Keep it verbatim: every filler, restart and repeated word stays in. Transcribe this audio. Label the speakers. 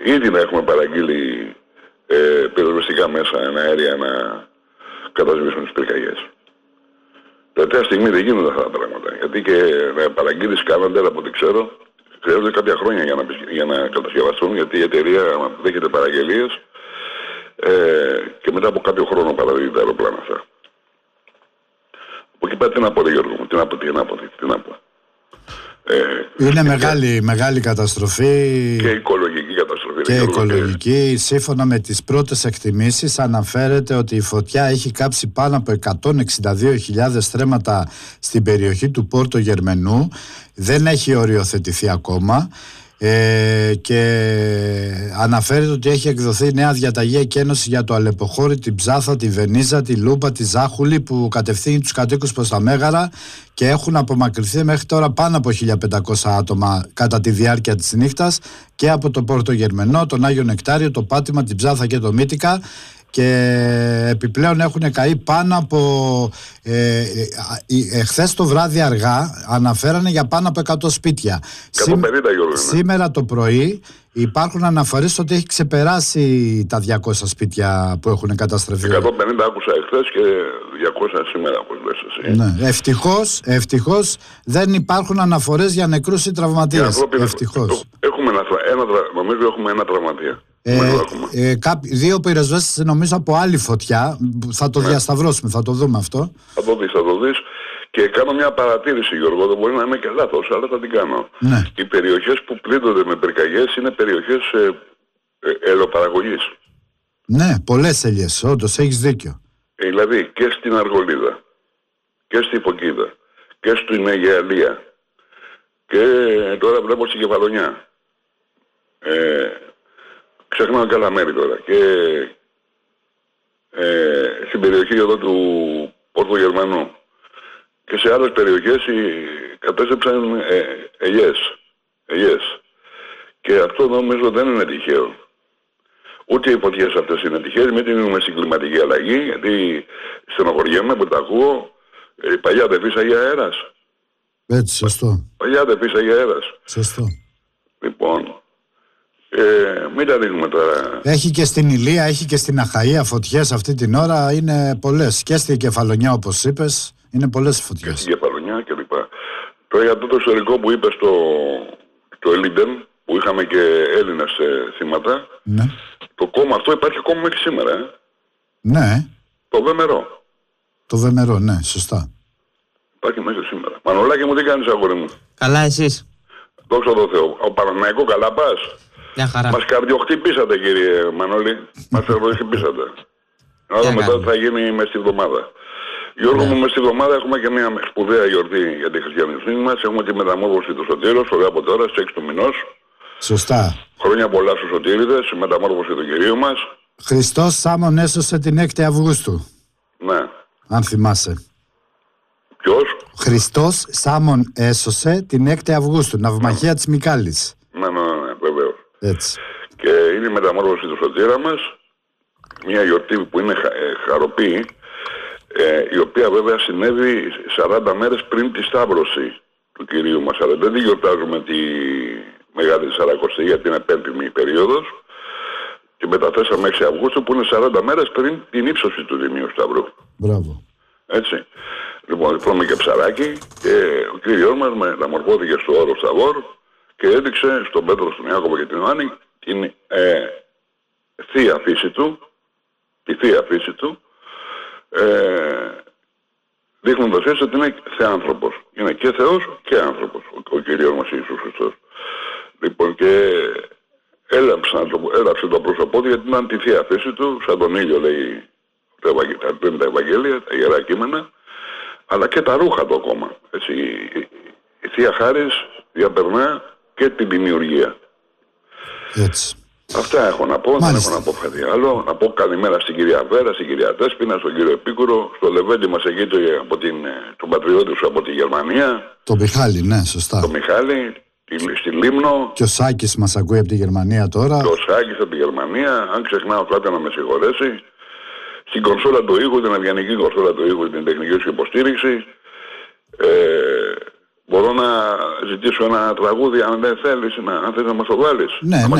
Speaker 1: ήδη να έχουμε παραγγείλει ε, πυροσβεστικά μέσα αέρια να κατασβήσουν τις πυρκαγιές. Τελευταία στιγμή δεν γίνονται αυτά τα πράγματα. Γιατί και να παραγγείλεις Κάλαντερ, από ό,τι ξέρω, χρειάζονται κάποια χρόνια για να, για να κατασκευαστούν, γιατί η εταιρεία δέχεται παραγγελίες ε, και μετά από κάποιο χρόνο παραδίδει τα αεροπλάνα αυτά. Από εκεί πέρα τι να πω, Γιώργο μου, τι να πω, τι να πω, τι να πω.
Speaker 2: Ε, Είναι μεγάλη, και, μεγάλη καταστροφή
Speaker 1: και οικολογική καταστροφή.
Speaker 2: Και οικολογική. Και... Σύμφωνα με τις πρώτες εκτιμήσεις αναφέρεται ότι η φωτιά έχει κάψει πάνω από εκατόν εξήντα δύο χιλιάδες στρέμματα στην περιοχή του Πόρτο Γερμενού. Δεν έχει οριοθετηθεί ακόμα. Ε, και αναφέρεται ότι έχει εκδοθεί νέα διαταγή εκένωση για το Αλεποχώρι, την Ψάθα, τη Βενίζα, τη Λούμπα, τη Ζάχουλη, που κατευθύνει τους κατοίκους προς τα Μέγαρα, και έχουν απομακρυνθεί μέχρι τώρα πάνω από χίλια πεντακόσια άτομα κατά τη διάρκεια της νύχτας και από το Πόρτο Γερμενό, τον Άγιο Νεκτάριο, το Πάτημα, την Ψάθα και το Μύτικα. Και επιπλέον έχουν καεί πάνω από ε, εχθές το βράδυ αργά αναφέρανε για πάνω από εκατό σπίτια.
Speaker 1: εκατόν πενήντα, Γιώργο,
Speaker 2: Σήμερα το πρωί υπάρχουν αναφορές ότι έχει ξεπεράσει τα διακόσια σπίτια που έχουν καταστρεφεί.
Speaker 1: εκατόν πενήντα άκουσα εχθές και διακόσια σήμερα, όπως λες εσύ.
Speaker 2: Ναι. Ευτυχώς, ευτυχώς δεν υπάρχουν αναφορές για νεκρούς ή τραυματίες. Ευτυχώς.
Speaker 1: Έχουμε ένα, ένα, νομίζω έχουμε ένα τραυματία.
Speaker 2: Ε, ε, κάποιοι, δύο πυροσβέστες νομίζω από άλλη φωτιά. Θα το ναι. διασταυρώσουμε, θα το δούμε αυτό. Θα το
Speaker 1: δεις, θα το δεις. Και κάνω μια παρατήρηση, Γιώργο, δεν μπορεί να είμαι και λάθος, αλλά θα την κάνω.
Speaker 2: Ναι.
Speaker 1: Οι περιοχές που πλήττονται με πυρκαγιές είναι περιοχές ε, ε, ελαιοπαραγωγής.
Speaker 2: Ναι, πολλές ελιές, όντως, έχεις δίκιο.
Speaker 1: Ε, δηλαδή και στην Αργολίδα και στη Φωκίδα και στην Αιγαιαλία και τώρα βλέπω στην Κεφαλονιά. Ε, Ξεχνάω και άλλα μέρη τώρα. Και ε, στην περιοχή εδώ του Πόρτου Γερμανού και σε άλλες περιοχές κατέστρεψαν ε, ελιές. ελιές. Και αυτό νομίζω δεν είναι τυχαίο. Ούτε οι φωτιές αυτές είναι τυχαίες, μην την δούμε στην κλιματική αλλαγή, γιατί στενοχωριέμαι που τα ακούω. Ε, παλιά δεν φύσαγε αέρας.
Speaker 2: Έτσι, σωστό.
Speaker 1: Παλιά δεν φύσαγε αέρας.
Speaker 2: Σωστό.
Speaker 1: Λοιπόν... Ε, μην τα δείχνουμε τώρα.
Speaker 2: Έχει και στην Ηλία, έχει και στην Αχαΐα φωτιές αυτή την ώρα, είναι πολλές. Και στην Κεφαλονιά, όπως είπες, είναι πολλές φωτιές.
Speaker 1: Και στην Κεφαλονιά κλπ. Τώρα για αυτό το ιστορικό που είπες στο, το Ελίντεν, που είχαμε και Έλληνες ε, θύματα,
Speaker 2: ναι.
Speaker 1: Το κόμμα αυτό υπάρχει ακόμα μέχρι σήμερα. Ε.
Speaker 2: Ναι.
Speaker 1: Το Βεμερό.
Speaker 2: Το Βεμερό, ναι, σωστά.
Speaker 1: Υπάρχει μέχρι σήμερα. Μανολάκη μου, τι κάνεις, αγόρι μου?
Speaker 3: Καλά, εσείς?
Speaker 1: Δόξα τω Θεώ. Ο Παναθηναϊκό καλά πας?
Speaker 3: Μια χαρά.
Speaker 1: Μας καρδιοχτυπήσατε, κύριε Μανώλη. Μας καρδιοχτυπήσατε. Να δούμε μετά τι θα γίνει μες στη βδομάδα. Γιώργο μου, μες στη βδομάδα έχουμε και μια σπουδαία γιορτή για τη χριστιανική μας. Έχουμε τη μεταμόρφωση του Σωτήρος, ωραία από τώρα, στις έξι του μηνός.
Speaker 2: Σωστά.
Speaker 1: Χρόνια πολλά στους Σωτήριδες, η μεταμόρφωση του Κυρίου μας.
Speaker 2: Χριστός Σάμον έσωσε την έκτη Αυγούστου.
Speaker 1: Ναι.
Speaker 2: Αν θυμάσαι.
Speaker 1: Ποιος?
Speaker 2: Χριστός Σάμον έσωσε την έκτη Αυγούστου, ναυμαχία ναι. της Μικάλης.
Speaker 1: Ναι, ναι, ναι, βεβαίως.
Speaker 2: Έτσι.
Speaker 1: Και είναι η μεταμόρφωση του Σωτήρα μας, μια γιορτή που είναι χα, ε, χαροπή, ε, η οποία βέβαια συνέβη σαράντα μέρες πριν τη Σταύρωση του Κυρίου μας. Αλλά δεν τη γιορτάζουμε τη Μεγάλη Τεσσαρακοστή, γιατί είναι πέμπτη περίοδος, και μεταθέσαμε έξι Αυγούστου, που είναι σαράντα μέρες πριν την ύψωση του Τιμίου Σταυρού.
Speaker 2: Μπράβο.
Speaker 1: Έτσι. Λοιπόν, τρώμε και ψαράκι και ο Κύριος μας μεταμορφώθηκε στο όρο Σταβόρ και έδειξε στον Πέτρο, στον Ιάκωβο και την Ιωάννη την ε, θεία φύση του, τη θεία φύση του, ε, δείχνοντας έτσι ότι είναι θεάνθρωπος. Είναι και Θεός και άνθρωπος ο, ο Κύριος μας Ιησούς Χριστός. Λοιπόν, και έλαψε, έλαψε το πρόσωπό του, γιατί ήταν τη θεία φύση του, σαν τον ήλιο λέει τα, τα, τα Ευαγγέλια, τα Ιερά Κείμενα, αλλά και τα ρούχα του ακόμα. Έτσι, η, η Θεία Χάρις διαπερνά και την δημιουργία.
Speaker 2: Έτσι.
Speaker 1: Αυτά έχω να πω,
Speaker 2: Μάλιστα.
Speaker 1: δεν έχω να πω κάτι άλλο. Να πω καλημέρα στην κυρία Βέρα, στην κυρία Τέσποινα, στον κύριο Επίκουρο, στο Λεβέντη μας εκεί το, από την, τον πατριώτη σου από τη Γερμανία.
Speaker 2: Το Μιχάλη, ναι, σωστά.
Speaker 1: Το Μιχάλη, τη, στη Λίμνο.
Speaker 2: Και ο Σάκης μας ακούει από τη Γερμανία τώρα.
Speaker 1: Και ο Σάκης από τη Γερμανία, αν ξεχνάω κάτι να με συγχωρέσει. Στην κονσόλα του ήχου, την αυγιανική κονσόλα του ήχου, την τεχνική σου υποστήριξη. Ε, μπορώ να ζητήσω ένα τραγούδι, αν δεν θέλεις, να, αν θέλεις να μας το βάλεις.
Speaker 2: Ναι,
Speaker 1: να
Speaker 2: ναι.